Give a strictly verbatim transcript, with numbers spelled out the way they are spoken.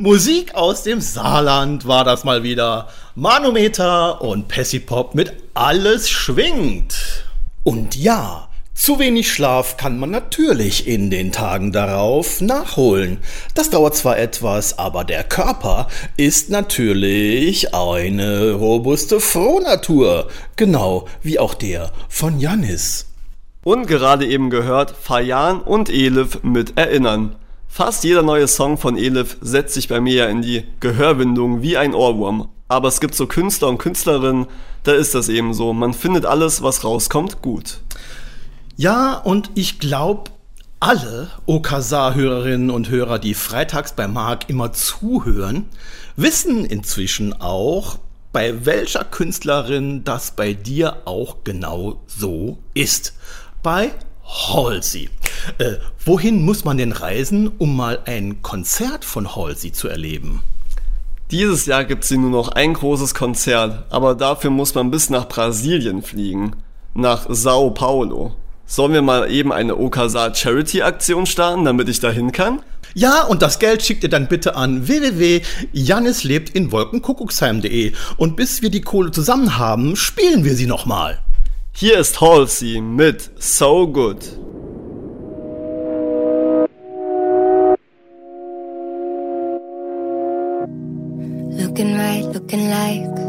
Musik aus dem Saarland war das mal wieder. Manometer und Pessipop mit Alles schwingt. Und ja, zu wenig Schlaf kann man natürlich in den Tagen darauf nachholen. Das dauert zwar etwas, aber der Körper ist natürlich eine robuste Frohnatur. Genau wie auch der von Jannis. Und gerade eben gehört Fayan und Elif mit Erinnern. Fast jeder neue Song von Elif setzt sich bei mir ja in die Gehörwindung wie ein Ohrwurm. Aber es gibt so Künstler und Künstlerinnen, da ist das eben so. Man findet alles, was rauskommt, gut. Ja, und ich glaube, alle Okasa-Hörerinnen und Hörer, die freitags bei Marc immer zuhören, wissen inzwischen auch, bei welcher Künstlerin das bei dir auch genau so ist. Bei Halsey. Äh, wohin muss man denn reisen, um mal ein Konzert von Halsey zu erleben? Dieses Jahr gibt sie nur noch ein großes Konzert, aber dafür muss man bis nach Brasilien fliegen. Nach Sao Paulo. Sollen wir mal eben eine Okasa Charity Aktion starten, damit ich dahin kann? Ja, und das Geld schickt ihr dann bitte an w w w punkt jannislebt in wolkenkuckucksheim punkt de. Und bis wir die Kohle zusammen haben, spielen wir sie nochmal. Hier ist Halsey mit So Good. Looking right, looking like